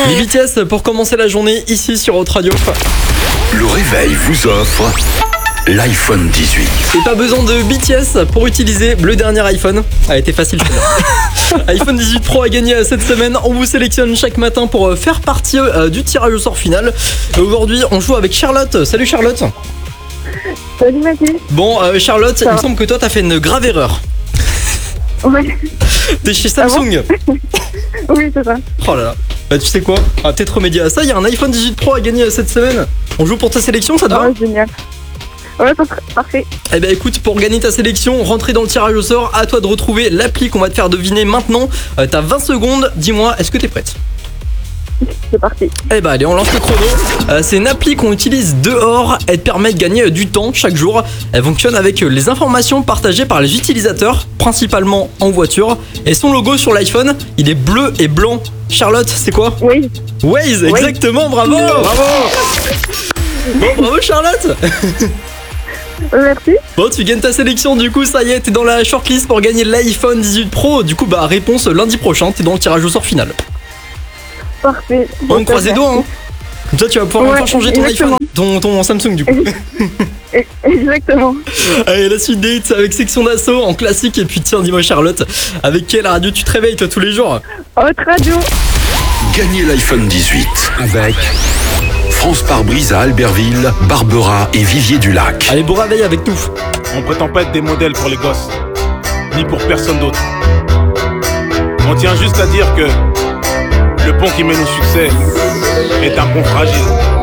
Les BTS pour commencer la journée ici sur Haute Radio. Le réveil vous offre l'iPhone 18. Et pas besoin de BTS pour utiliser le dernier iPhone. A été facile celle-là. iPhone 18 Pro a gagné cette semaine. On vous sélectionne chaque matin pour faire partie du tirage au sort final. Aujourd'hui, on joue avec Charlotte. Salut Charlotte. Salut Mathieu. Bon, Charlotte, il me semble que toi, t'as fait une grave erreur. Ouais. T'es chez Samsung. Oui, c'est ça. Oh là là. Bah, tu sais quoi? On va peut-être remédier à ça. Il y a un iPhone 18 Pro à gagner cette semaine. On joue pour ta sélection, ça te va? Ouais, génial. Ouais, parfait. Eh ben écoute, pour gagner ta sélection, rentrer dans le tirage au sort, à toi de retrouver l'appli qu'on va te faire deviner maintenant. T'as 20 secondes, dis-moi, est-ce que t'es prête? C'est parti. Eh ben allez, on lance le chrono. C'est une appli qu'on utilise dehors, elle te permet de gagner du temps chaque jour. Elle fonctionne avec les informations partagées par les utilisateurs, principalement en voiture. Et son logo sur l'iPhone, il est bleu et blanc. Charlotte, c'est quoi? Oui. Waze, exactement, bravo. Bon, bravo Charlotte. Merci. Bon, tu gagnes ta sélection, du coup, ça y est, t'es dans la shortlist pour gagner l'iPhone 18 Pro. Du coup, bah, réponse lundi prochain, t'es dans le tirage au sort final. Parfait. On croise les doigts, hein. Comme ça, tu vas pouvoir enfin changer ton exactement. iPhone, ton Samsung, du coup. Exactement. Allez, la suite des hits avec Section d'Assaut en classique. Et puis, tiens, dis-moi, Charlotte, avec quelle radio tu te réveilles, toi, tous les jours? Haute Radio. Gagnez l'iPhone 18 avec France Pare-Brise à Albertville, Barbera et Vivier-du-Lac. Allez, bon réveil avec nous. On prétend pas être des modèles pour les gosses, ni pour personne d'autre. On tient juste à dire que le pont qui mène au succès est un pont fragile.